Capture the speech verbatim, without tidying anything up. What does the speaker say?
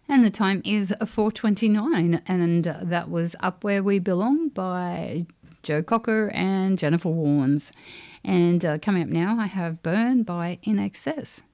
And the time is four twenty-nine, and uh, that was Up Where We Belong by Joe Cocker and Jennifer Warnes. And uh, coming up now, I have Burn by In Excess.